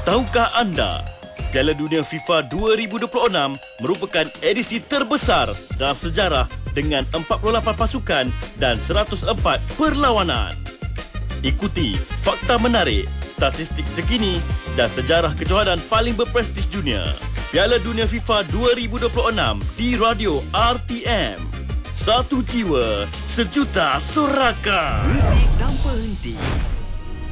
Tahukah anda, Piala Dunia FIFA 2026 merupakan edisi terbesar dalam sejarah dengan 48 pasukan dan 104 perlawanan. Ikuti fakta menarik, statistik terkini dan sejarah kejohanan paling berprestij dunia. Piala Dunia FIFA 2026 di Radio RTM. Satu jiwa, sejuta sorakan. Muzik tanpa henti.